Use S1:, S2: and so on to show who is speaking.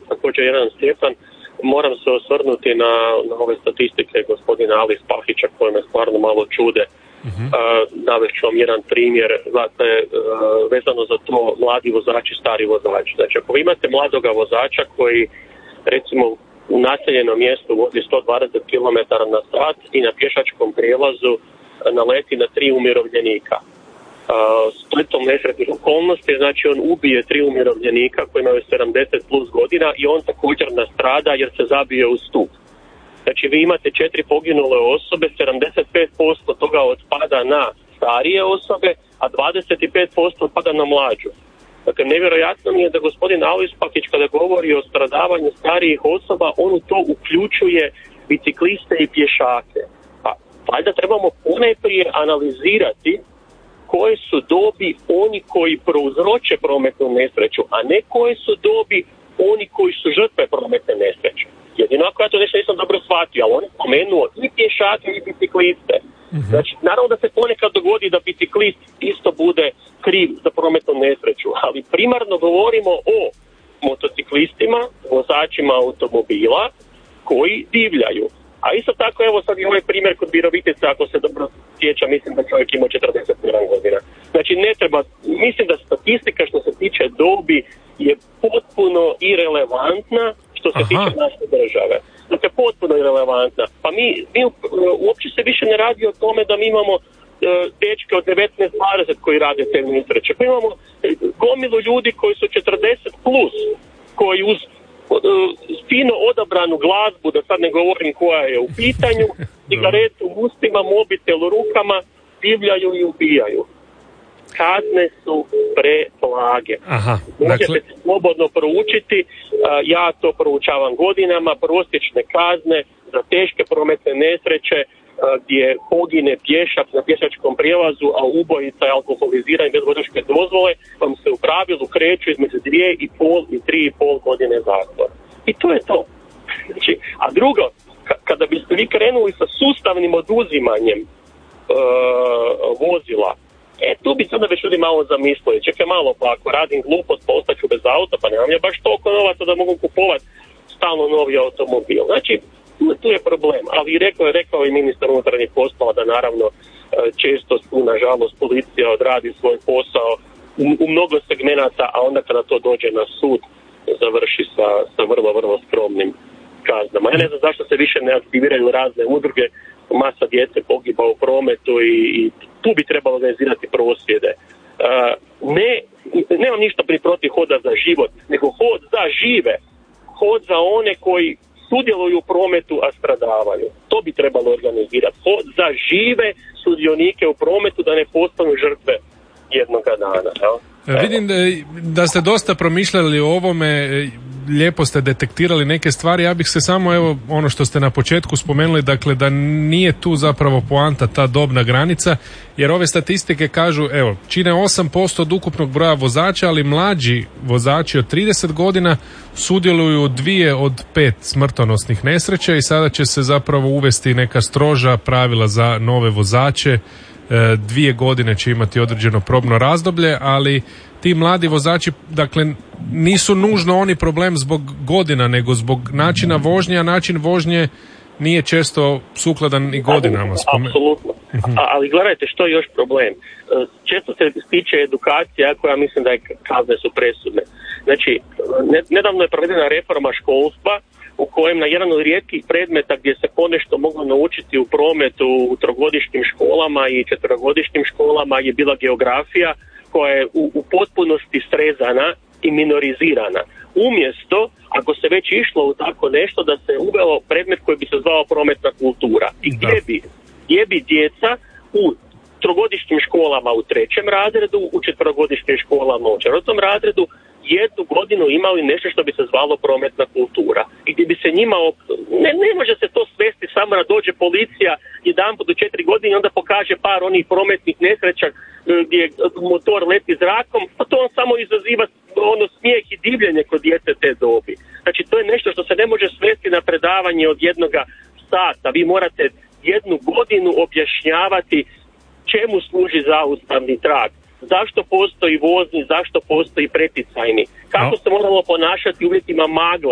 S1: također jedan Stjepan. Moram se osvrnuti na ove statistike gospodina Ali Spahića koje me stvarno malo čude. Navest ću vam jedan primjer, dakle, vezano za to mladi vozači, stari vozači. Znači, ako vi imate mladoga vozača koji, recimo, u naseljenom mjestu vozi 120 km na sat i na pješačkom prijelazu naleti na 3 umirovljenika. Spletom nesretnih okolnosti, znači on ubije 3 umirovljenika koji imaju 70 plus godina i on također nastrada jer se zabije u stup. Znači vi imate 4 poginule osobe, 75% toga otpada na starije osobe, a 25% otpada na mlađu. Dakle, nevjerojatno mi je da gospodin Alois Pakić kada govori o stradavanju starijih osoba, on u to uključuje bicikliste i pješake. Pa valjda trebamo ponajprije analizirati koje su dobi oni koji prouzroče prometnu nesreću, a ne koje su dobi oni koji su žrtve prometne nesreće. Jedino ako ja to nešto nisam dobro shvatio, ali on je spomenuo i pješake i bicikliste. Znači, naravno da se ponekad dogodi da biciklist isto bude kriv za prometnu nesreću, ali primarno govorimo o motociklistima, vozačima automobila koji divljaju. A isto tako, evo sad i ovaj primjer kod Virovitice, ako se dobro sjeća, mislim da čovjek ima 41 godina. Znači, ne treba, mislim da statistika što se tiče dobi je potpuno irelevantna što se tiče naše države. Dakle, potpuno irelevantna. Pa mi uopće se više ne radi o tome da mi imamo dečke od 19-20 koji rade te nesreće. Pa imamo gomilu ljudi koji su 40 plus, koji uz fino odabranu glazbu, da sad ne govorim koja je u pitanju, cigaretu u ustima, mobitel u rukama, divljaju i ubijaju. Kazne su preblage. Možete se slobodno proučiti, ja to proučavam godinama, prosječne kazne za teške prometne nesreće gdje pogine pješak na pješačkom prijelazu, a ubojica je alkoholiziran bez vozačke dozvole, vam se u pravilu kreću između 2,5 i 3,5 godine zatvora. I to je to. Znači, a drugo, kada biste vi krenuli sa sustavnim oduzimanjem vozila, tu bi se onda već ljudi malo zamislili. Čekaj malo, pa ako radim glupost, pa ostaću bez auta, pa nemam ja baš toliko novaca da mogu kupovati stalno novi automobil. Znači, tu je problem. Ali rekao je ministar unutarnjih poslova da naravno često tu, nažalost, policija odradi svoj posao u mnogo segmenata, a onda kada to dođe na sud, završi sa vrlo, vrlo skromnim kaznama. Ja ne znam zašto se više ne aktiviraju razne udruge, masa djece pogiba u prometu i tu bi trebalo organizirati prosvjede. Nemam ništa protiv hoda za život, nego hod za žive, hod za one koji sudjeluju u prometu, a stradavaju. To bi trebalo organizirati. Hod za žive sudionike u prometu da ne postanu žrtve jednoga dana.
S2: Vidim da ste dosta promišljali o ovome, lijepo ste detektirali neke stvari. Ja bih se samo, evo, ono što ste na početku spomenuli, dakle da nije tu zapravo poanta ta dobna granica, jer ove statistike kažu, evo, čine 8% od ukupnog broja vozača, ali mlađi vozači od 30 godina sudjeluju u 2 od 5 smrtonosnih nesreća i sada će se zapravo uvesti neka stroža pravila za nove vozače. 2 godine će imati određeno probno razdoblje, ali ti mladi vozači, dakle, nisu nužno oni problem zbog godina, nego zbog načina vožnje, a način vožnje nije često sukladan i godinama.
S1: Apsolutno. Ali gledajte što je još problem. Često se stiče edukacija koja mislim da je kazne su presudne. Znači, nedavno je provedena reforma školstva u kojem na jedan od rijetkih predmeta gdje se ponešto moglo naučiti u prometu u trogodišnjim školama i 4-godišnjim školama je bila geografija koja je u potpunosti srezana i minorizirana. Umjesto, ako se već išlo u tako nešto, da se uvelo predmet koji bi se zvao prometna kultura. I gdje bi djeca u trogodišnjim školama u 3. razredu, u 4-godišnjim školama u 4. razredu jednu godinu imali nešto što bi se zvalo prometna kultura. I gdje bi se njima, ne može se to svesti samo da dođe policija jedanput u 4 godine i onda pokaže par onih prometnih nesreća gdje motor leti zrakom, pa to on samo izaziva smijeh i divljenje kod djece te dobi. Znači to je nešto što se ne može svesti na predavanje od 1 sata. Vi morate 1 godinu objašnjavati čemu služi zaustavni trak, zašto postoji vozni, zašto postoji preticajni, kako se moramo ponašati u uvjetima magle,